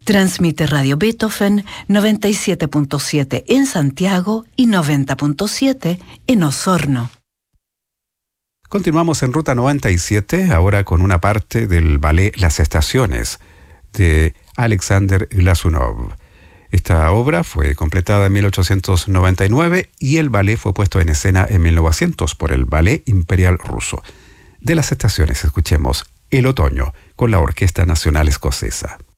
Transmite Radio Beethoven 97.7 en Santiago y 90.7 en Osorno. Continuamos en Ruta 97, ahora con una parte del ballet Las Estaciones, de Alexander Glazunov. Esta obra fue completada en 1899 y el ballet fue puesto en escena en 1900 por el Ballet Imperial Ruso. De Las Estaciones escuchemos El Otoño con la Orquesta Nacional Escocesa.